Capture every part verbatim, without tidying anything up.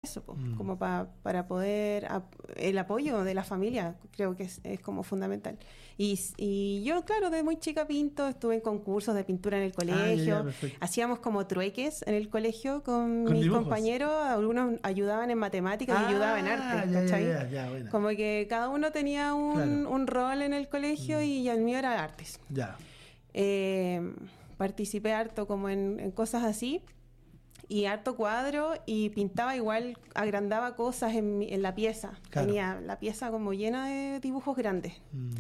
eso, po, mm. como pa, para poder... Ap- el apoyo de la familia creo que es, es como fundamental. Y, y yo, claro, de muy chica pinto, estuve en concursos de pintura en el colegio, ah, ya, ya, hacíamos como trueques en el colegio con, ¿Con mis dibujos? compañeros, algunos ayudaban en matemáticas ah, y ayudaban en arte, ya, ¿cachai? Ya, ya, ya, bueno. Como que cada uno tenía un, claro. un rol en el colegio mm. y el mío era artes. Ya. Eh, participé harto como en, en cosas así. Y harto cuadro y pintaba igual, agrandaba cosas en, en la pieza. Claro. Tenía la pieza como llena de dibujos grandes. Mm.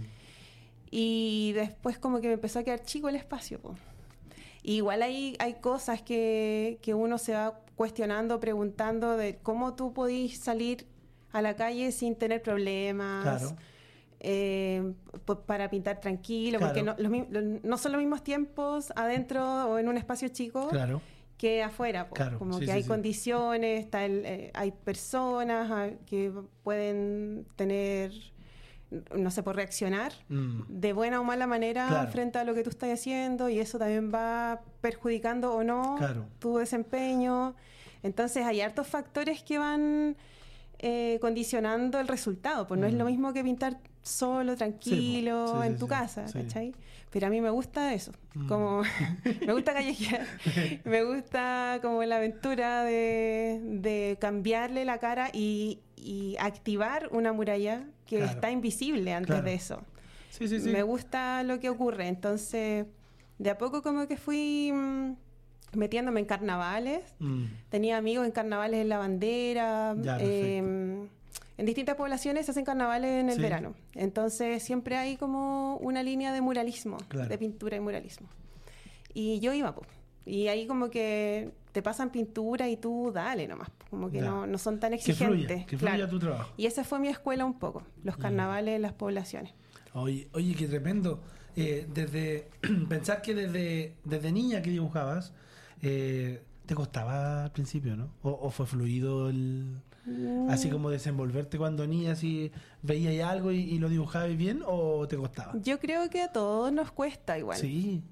Y después como que me empezó a quedar chico el espacio. Po. Y igual hay, hay cosas que, que uno se va cuestionando, preguntando de cómo tú podís salir a la calle sin tener problemas. Claro. Eh, pues para pintar tranquilo, claro. porque no, los, los, no son los mismos tiempos adentro o en un espacio chico. Claro. que afuera, po. Claro, como sí, que sí, hay sí. condiciones, está el, eh, hay personas a, que pueden tener, no sé, por reaccionar mm. de buena o mala manera claro. frente a lo que tú estás haciendo y eso también va perjudicando o no claro. tu desempeño. Entonces hay hartos factores que van eh, condicionando el resultado, pues mm. no es lo mismo que pintar solo, tranquilo, sí, sí, en sí, tu sí, casa, sí. ¿cachai? Pero a mí me gusta eso, mm. como me gusta callejear, me gusta como la aventura de, de cambiarle la cara y, y activar una muralla que claro. está invisible antes claro. de eso. Sí, sí, sí. Me gusta lo que ocurre, entonces de a poco como que fui mmm, metiéndome en carnavales, mm. tenía amigos en carnavales en La Bandera, ya, eh, en distintas poblaciones se hacen carnavales en el sí. verano. Entonces siempre hay como una línea de muralismo, claro. de pintura y muralismo. Y yo iba, pues. Y ahí como que te pasan pintura y tú dale nomás. Como que no, no son tan exigentes. Que fluya, que fluya claro. tu trabajo. Y esa fue mi escuela un poco, los carnavales en las poblaciones. Oye, oye qué tremendo. Eh, desde pensar que desde, desde niña que dibujabas, eh, te costaba al principio, ¿no? ¿O, o fue fluido el... así como desenvolverte cuando niña, así veías algo y, y lo dibujabas bien o te costaba? Yo creo que a todos nos cuesta igual. Sí.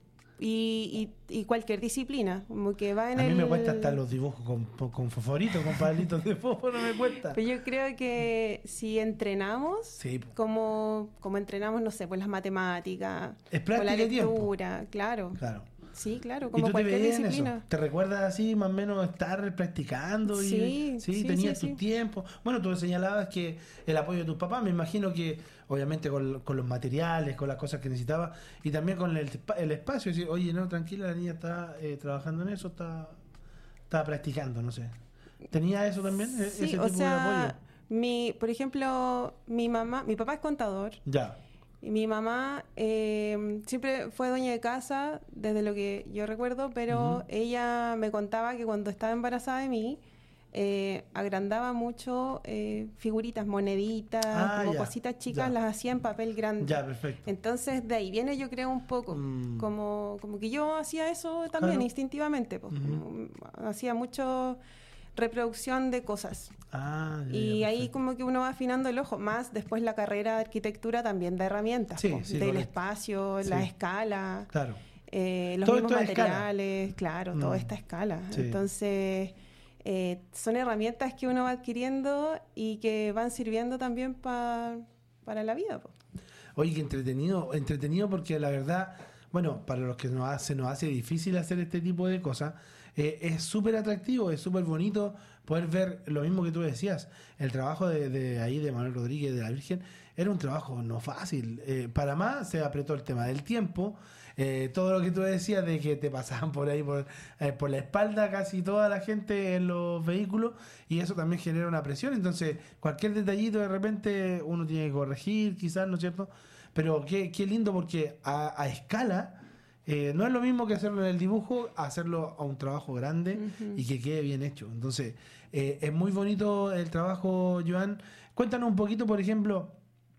Y, y, y cualquier disciplina, como que va en a el... A mí me cuesta hasta los dibujos con, con fosforito, con palitos de fósforo, me cuesta. Pero yo creo que si entrenamos, sí. como, como entrenamos, no sé, pues las matemáticas, es práctica, con la lectura, tiempo. claro. Claro. Sí, claro, como ¿Y tú cualquier te disciplina. Eso? ¿Te recuerdas así más o menos estar practicando? Y, sí, sí, sí, tenías sí, tu sí. tiempo. Bueno, tú señalabas que el apoyo de tus papás, me imagino que obviamente con, con los materiales, con las cosas que necesitaba y también con el, el espacio. Decir, oye, no, tranquila, la niña está eh, trabajando en eso, está, está practicando, no sé. ¿Tenía eso también? Sí, ese tipo o sea, de apoyo. Mi, por ejemplo, mi mamá, mi papá es contador. Ya. Y mi mamá eh, siempre fue dueña de casa, desde lo que yo recuerdo, pero uh-huh. ella me contaba que cuando estaba embarazada de mí, eh, agrandaba mucho eh, figuritas, moneditas, ah, como ya, cositas chicas, ya. las hacía en papel grande. Ya, perfecto. Entonces, de ahí viene, yo creo, un poco, mm. como, como que yo hacía eso también, claro. instintivamente. Pues, uh-huh. Hacía mucho... reproducción de cosas. Ah, ya, y ya, ahí como que uno va afinando el ojo. Más después la carrera de arquitectura también da herramientas. Sí, po, sí, del correcto. sí. La escala. Claro. Eh, los todo mismos materiales. Escala. Claro, mm. toda esta escala. Sí. Entonces, eh, son herramientas que uno va adquiriendo y que van sirviendo también pa, para la vida. Po. Oye, qué entretenido. Entretenido porque la verdad... Bueno, para los que nos hace, nos hace difícil hacer este tipo de cosas, eh, es súper atractivo, es súper bonito poder ver lo mismo que tú decías. El trabajo de, de ahí de Manuel Rodríguez, de la Virgen, era un trabajo no fácil. Eh, para más se apretó el tema del tiempo, eh, todo lo que tú decías de que te pasaban por ahí, por, eh, por la espalda casi toda la gente en los vehículos, y eso también genera una presión. Entonces, cualquier detallito de repente uno tiene que corregir, quizás, ¿no es cierto? Pero qué, qué lindo porque a, a escala eh, no es lo mismo que hacerlo en el dibujo, hacerlo a un trabajo grande uh-huh. y que quede bien hecho. Entonces, eh, es muy bonito el trabajo, Joan. Cuéntanos un poquito, por ejemplo,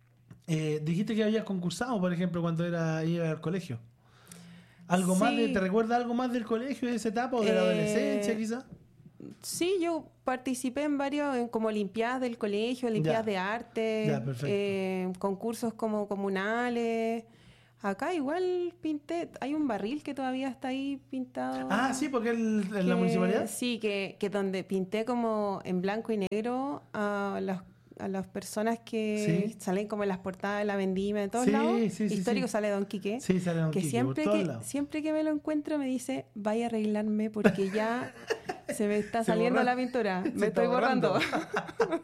eh, dijiste que habías concursado, por ejemplo, cuando era, iba al colegio. ¿Algo sí. más de, ¿Te recuerda algo más del colegio, de esa etapa o de eh... la adolescencia quizás? Sí, yo participé en varios, en como olimpiadas del colegio, olimpiadas ya. de arte, ya, eh, concursos como comunales, Acá igual pinté, hay un barril que todavía está ahí pintado. Ah, sí, porque el, en la municipalidad. Sí, que, que donde pinté como en blanco y negro a las, a las personas que ¿sí? salen como en las portadas de la vendimia de todos sí, lados. Sí, Histórico sí. sale Don Quique. Sí, sale Don que Quique, siempre por todos que lados. Siempre que me lo encuentro me dice, vaya a arreglarme porque ya se me está se saliendo borra. la pintura. Me estoy borrando. borrando.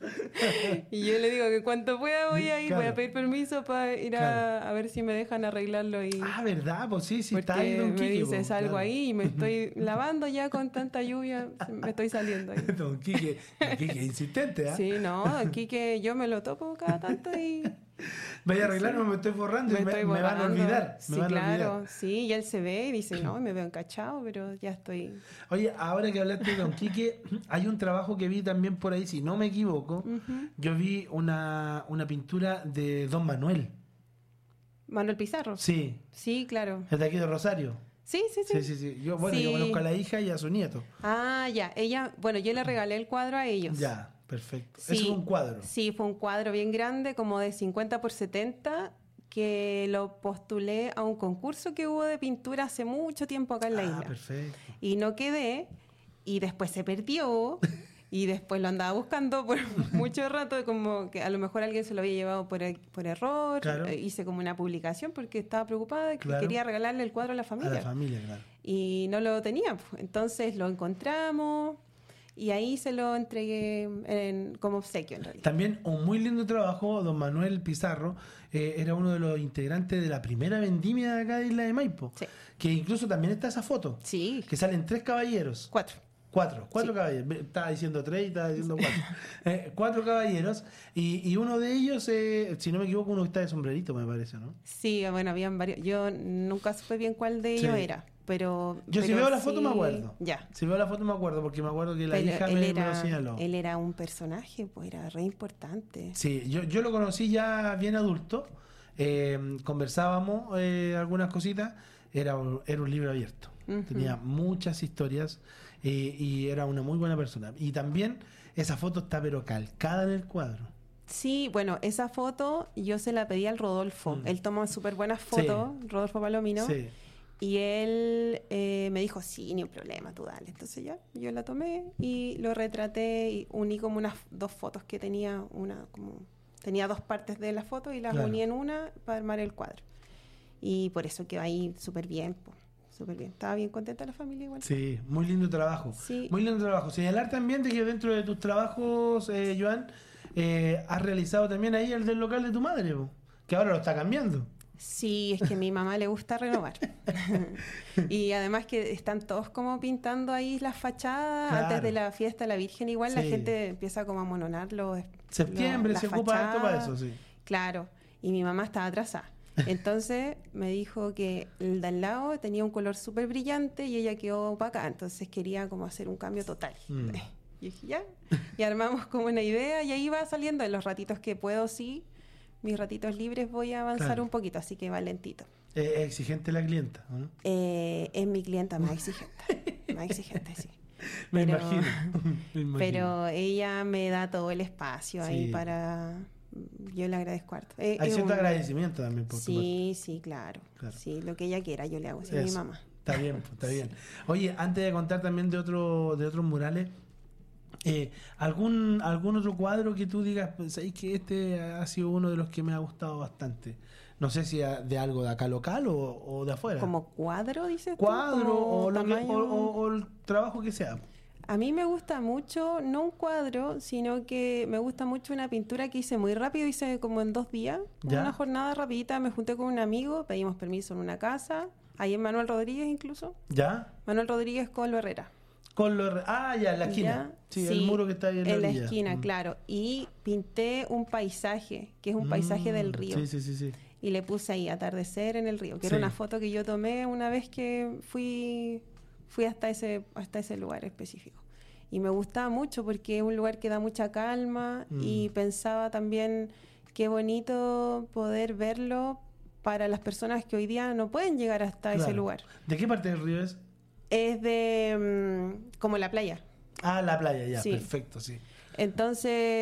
Y yo le digo que cuanto pueda voy a ir, claro. voy a pedir permiso para ir claro. a, a ver si me dejan arreglarlo. Y ah, ¿verdad? Pues sí, sí, porque está ahí Don Quique. Me dice, pues, salgo claro. ahí y me estoy lavando ya con tanta lluvia, me estoy saliendo ahí. Don Quique, Don Quique insistente, ¿ah? ¿eh? Sí, no, Don Quique yo me lo topo cada tanto y... Vaya a arreglarme, sí. me estoy borrando me y me, me van a olvidar. Sí, me van claro, a olvidar. sí, y él se ve y dice, no, me veo encachado, pero ya estoy... Oye, ahora que hablaste de Don Quique, hay un trabajo que vi también por ahí, si no me equivoco, uh-huh. yo vi una, una pintura de Don Manuel. ¿Manuel Pizarro? Sí. Sí, claro. ¿Es de aquí de Rosario? Sí, sí, sí. Sí, sí, sí. Yo, bueno, sí. yo conozco a la hija y a su nieto. Ah, ya. Ella, bueno, yo le regalé el cuadro a ellos. Ya. Perfecto. Sí, ¿Eso fue un cuadro? Sí, fue un cuadro bien grande, como de cincuenta por setenta, que lo postulé a un concurso que hubo de pintura hace mucho tiempo acá en la ah, isla. Perfecto. Y no quedé, y después se perdió, y después lo andaba buscando por mucho rato, como que a lo mejor alguien se lo había llevado por, por error. Claro. Hice como una publicación porque estaba preocupada de que claro. quería regalarle el cuadro a la familia. A la familia, claro. Y no lo tenía, entonces lo encontramos... Y ahí se lo entregué en, como obsequio, en realidad. También un muy lindo trabajo, don Manuel Pizarro, eh, era uno de los integrantes de la primera vendimia de acá de Isla de Maipo. Sí. Que incluso también está esa foto. Sí. Que salen tres caballeros. Cuatro. Cuatro, cuatro sí. caballeros. Estaba diciendo tres y estaba diciendo cuatro. eh, cuatro caballeros. Y, y uno de ellos, eh, si no me equivoco, uno está de sombrerito, me parece, ¿no? Sí, bueno, habían varios. Yo nunca supe bien cuál de ellos sí. era. Pero, yo pero si veo la sí, foto me acuerdo. Ya. Si veo la foto me acuerdo, porque me acuerdo que la pero hija él me, era, me lo señaló. Él era un personaje, pues era re importante. Sí, yo, yo lo conocí ya bien adulto. Eh, conversábamos eh, algunas cositas. Era un, era un libro abierto. Uh-huh. Tenía muchas historias eh, y era una muy buena persona. Y también esa foto está pero calcada en el cuadro. Sí, bueno, esa foto yo se la pedí al Rodolfo. Mm. Él toma súper buenas fotos, sí. Rodolfo Palomino. Sí. Y él eh, me dijo, sí, ni un problema, tú dale. Entonces ya, yo la tomé y lo retraté y uní como unas dos fotos que tenía, una como tenía dos partes de la foto y las claro. uní en una para armar el cuadro. Y por eso quedó ahí súper bien, pues, súper bien. Estaba bien contenta la familia igual. Sí, muy lindo trabajo. Sí. Muy lindo trabajo. Señalar también de que dentro de tus trabajos, eh, Joan, eh, has realizado también ahí el del local de tu madre, po, que ahora lo está cambiando. Sí, es que a mi mamá le gusta renovar. Y además que están todos como pintando ahí las fachadas. Claro. Antes de la fiesta de la Virgen igual sí. La gente empieza como a mononar los... Septiembre los, se ocupa esto para eso, sí. Claro, y mi mamá estaba atrasada. Entonces me dijo que el de al lado tenía un color súper brillante y ella quedó opaca, entonces quería como hacer un cambio total. Mm. Y dije, ya, y armamos como una idea y ahí va saliendo en los ratitos que puedo, sí. Mis ratitos libres voy a avanzar claro. un poquito, así que va lentito. ¿Es eh, exigente la clienta, ¿no? Eh, es mi clienta más exigente, más exigente, sí. Me, pero, imagino, me imagino. Pero ella me da todo el espacio sí. ahí para... Yo le agradezco harto. Eh, Hay cierto un... agradecimiento también por Sí, sí, claro. claro. Sí, lo que ella quiera yo le hago, así a mi mamá. Está bien, está bien. Oye, antes de contar también de otro, de otros murales, Eh, ¿algún algún otro cuadro que tú digas, sabéis que este ha sido uno de los que me ha gustado bastante? No sé si de algo de acá local o, o de afuera. ¿Como cuadro, dices cuadro tú? O, lo que, o, o, o el trabajo que sea. A mí me gusta mucho, no un cuadro, sino que me gusta mucho una pintura que hice muy rápido, hice como en dos días, ¿ya? Una jornada rapidita, me junté con un amigo, pedimos permiso en una casa, ahí en Manuel Rodríguez incluso. ¿Ya? Manuel Rodríguez con Lo Herrera. Con lo, ah, ya, en la esquina. Sí, sí, el muro que está ahí en, en la, la esquina, mm. claro. Y pinté un paisaje, que es un paisaje mm, del río. Sí, sí, sí, sí. Y le puse ahí atardecer en el río, que sí. era una foto que yo tomé una vez que fui fui hasta ese hasta ese lugar específico. Y me gustaba mucho porque es un lugar que da mucha calma mm. y pensaba también qué bonito poder verlo para las personas que hoy día no pueden llegar hasta claro. ese lugar. ¿De qué parte del río es? Es de um, como la playa. Ah, la playa, ya, sí. Perfecto, sí. Entonces,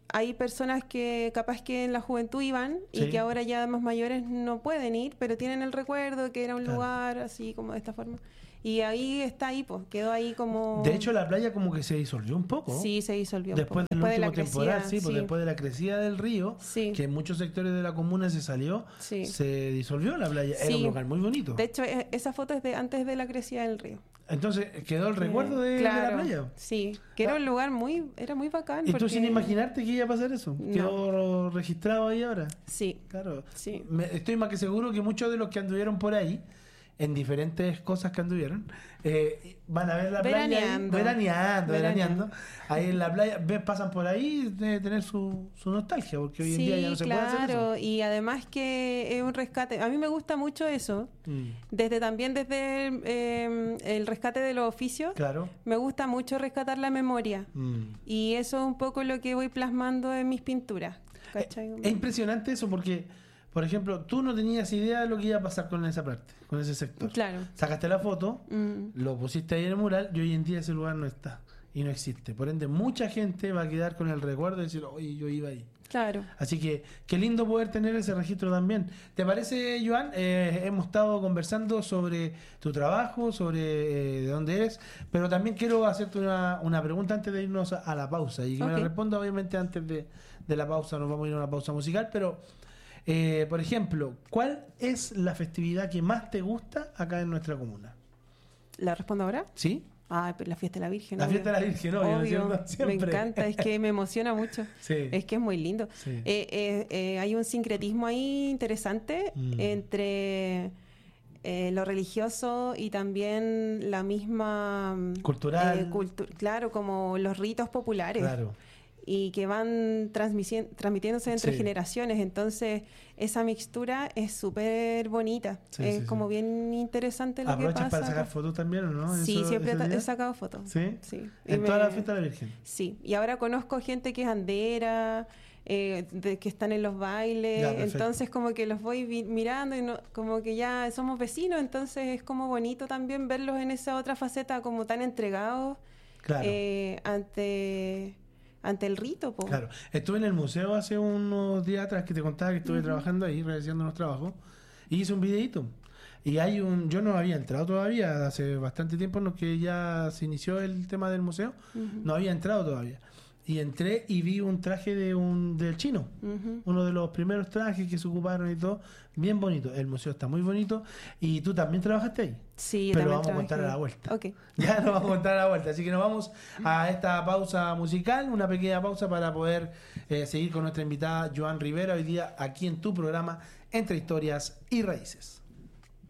hay personas que capaz que en la juventud iban sí. y que ahora ya más mayores no pueden ir, pero tienen el recuerdo que era un claro. lugar así como de esta forma. Y ahí está ahí, pues, quedó ahí como... De hecho, la playa como que se disolvió un poco. Sí, se disolvió después un poco. Después del último temporal, sí, sí. Pues después de la crecida del río, sí. que en muchos sectores de la comuna se salió, sí. se disolvió la playa. Sí. Era un lugar muy bonito. De hecho, esa foto es de antes de la crecida del río. Entonces, ¿quedó el recuerdo de, claro, de la playa? Sí, que era un lugar muy, era muy bacán. ¿Y porque... tú sin imaginarte que iba a pasar eso? No. ¿Quedó registrado ahí ahora? Sí. Claro. Sí. Me, estoy más que seguro que muchos de los que anduvieron por ahí, en diferentes cosas que anduvieron, eh, van a ver la veraneando. playa ahí, veraneando, veraneando, veraneando, ahí en la playa, ves, pasan por ahí, debe tener su, su nostalgia, porque hoy en sí, día ya no se claro, puede hacer eso. Y además que es un rescate, a mí me gusta mucho eso, mm. desde también desde eh, el rescate de los oficios, claro. me gusta mucho rescatar la memoria, mm. y eso es un poco lo que voy plasmando en mis pinturas. ¿Cachai? Es, es impresionante eso porque... Por ejemplo, tú no tenías idea de lo que iba a pasar con esa parte, con ese sector. Claro. Sacaste la foto, mm. lo pusiste ahí en el mural y hoy en día ese lugar no está y no existe. Por ende, mucha gente va a quedar con el recuerdo de decir, oye, yo iba ahí. Claro. Así que qué lindo poder tener ese registro también. ¿Te parece, Joan? Eh, hemos estado conversando sobre tu trabajo, sobre eh, de dónde eres, pero también quiero hacerte una, una pregunta antes de irnos a, a la pausa y que okay. me la responda obviamente antes de, de la pausa. Nos vamos a ir a una pausa musical, pero... Eh, por ejemplo, ¿cuál es la festividad que más te gusta acá en nuestra comuna? ¿La respondo ahora? Sí. Ah, la fiesta de la Virgen. La obvio. fiesta de la Virgen, obvio, obvio. Siempre. Me encanta, es que me emociona mucho. Sí. Es que es muy lindo. Sí. Eh, eh, eh, hay un sincretismo ahí interesante mm. entre eh, lo religioso y también la misma... Cultural. Eh, cultu- claro, como los ritos populares. Claro. Y que van transmitiéndose entre sí. generaciones. Entonces, esa mixtura es súper bonita. Sí, es sí, como sí. bien interesante lo que pasa. ¿Aprovechas para sacar fotos también o no? Sí, ¿Eso, siempre he sacado fotos. ¿Sí? Sí. ¿En me... toda la fiesta de la Virgen? Sí. Y ahora conozco gente que es andera, eh, de, que están en los bailes. Ya, entonces, como que los voy vi- mirando y no, como que ya somos vecinos. Entonces, es como bonito también verlos en esa otra faceta, como tan entregados claro. eh, ante... ante el rito, po. Claro. Estuve en el museo hace unos días atrás que te contaba que estuve uh-huh. trabajando ahí, realizando unos trabajos, y hice un videito. Y hay un, yo no había entrado todavía, hace bastante tiempo en lo que ya se inició el tema del museo, uh-huh. no había entrado todavía. Y entré y vi un traje de un del chino, uh-huh. uno de los primeros trajes que se ocuparon y todo, bien bonito. El museo está muy bonito y tú también trabajaste ahí. Sí, pero lo vamos trabajé. a contar a la vuelta. Okay. Ya nos vamos a contar a la vuelta, así que nos vamos a esta pausa musical, una pequeña pausa para poder eh, seguir con nuestra invitada Joan Rivera hoy día aquí en tu programa Entre Historias y Raíces.